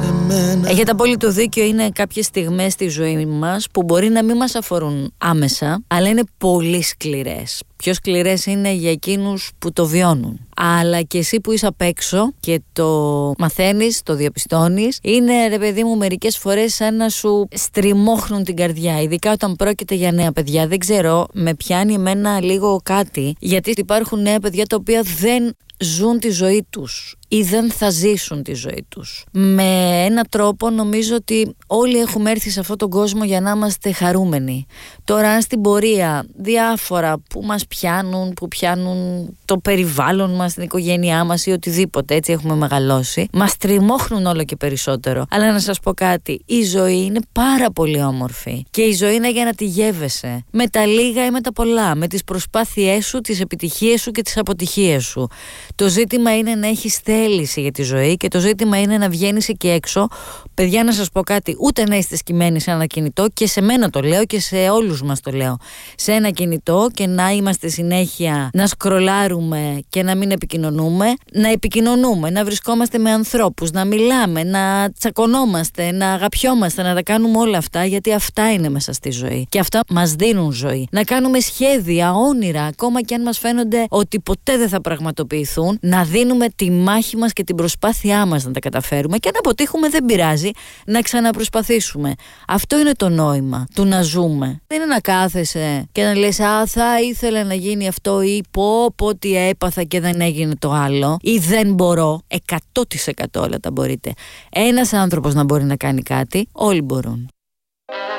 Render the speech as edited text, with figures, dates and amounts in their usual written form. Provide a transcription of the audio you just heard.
σε μένα. Έχετε απόλυτο δίκιο, είναι κάποιες στιγμές στη ζωή μας που μπορεί να μην μας αφορούν άμεσα, αλλά είναι πολύ σκληρές. Πιο σκληρές είναι για εκείνους που το βιώνουν. Αλλά και εσύ που είσαι απ' έξω και το μαθαίνεις, το διαπιστώνεις, είναι ρε παιδί μου μερικές φορές σαν να σου στριμώχνουν την καρδιά. Ειδικά όταν πρόκειται για νέα παιδιά. Δεν ξέρω, με πιάνει εμένα λίγο κάτι, γιατί υπάρχουν νέα παιδιά τα οποία δεν ζουν τη ζωή τους ή δεν θα ζήσουν τη ζωή τους. Με έναν τρόπο νομίζω ότι όλοι έχουμε έρθει σε αυτόν τον κόσμο για να είμαστε χαρούμενοι. Τώρα αν στην πορεία διάφορα που μας πιάνουν, που πιάνουν το περιβάλλον μας, την οικογένειά μας ή οτιδήποτε, έτσι έχουμε μεγαλώσει, μας τριμώχνουν όλο και περισσότερο. Αλλά να σας πω κάτι, η ζωή είναι πάρα πολύ όμορφη και η ζωή είναι για να τη γεύεσαι με τα λίγα ή με τα πολλά, με τις προσπάθειές σου, τις επιτυχίες σου και τις αποτυχίες σου. Το ζήτημα είναι να έχεις θέληση για τη ζωή και το ζήτημα είναι να βγαίνεις εκεί έξω. Παιδιά, να σας πω κάτι, ούτε να είστε σκυμμένοι σε ένα κινητό, και σε μένα το λέω και σε όλους μας το λέω. Σε ένα κινητό και να είμαστε συνέχεια να σκρολάρουμε και να μην επικοινωνούμε, να επικοινωνούμε, να βρισκόμαστε με ανθρώπους, να μιλάμε, να τσακωνόμαστε, να αγαπιόμαστε, να τα κάνουμε όλα αυτά, γιατί αυτά είναι μέσα στη ζωή και αυτά μας δίνουν ζωή. Να κάνουμε σχέδια, όνειρα, ακόμα και αν μας φαίνονται ότι ποτέ δεν θα πραγματοποιηθούν, να δίνουμε τη μάχη μας και την προσπάθειά μας να τα καταφέρουμε, και αν αποτύχουμε δεν πειράζει, να ξαναπροσπαθήσουμε. Αυτό είναι το νόημα του να ζούμε. Δεν είναι να κάθεσαι και να λες «Α, θα ήθελα να γίνει αυτό» ή «Πω τι έπαθα και δεν έγινε το άλλο» ή «Δεν μπορώ». 100% όλα τα μπορείτε. Ένας άνθρωπος να μπορεί να κάνει κάτι, όλοι μπορούν.